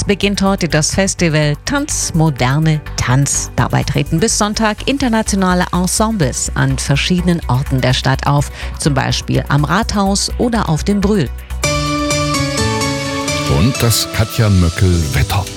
beginnt heute das Festival Tanz Moderne Tanz. Dabei treten bis Sonntag internationale Ensembles an verschiedenen Orten der Stadt auf, zum Beispiel am Rathaus oder auf dem Brühl. Und das Katja Möckel-Wetter.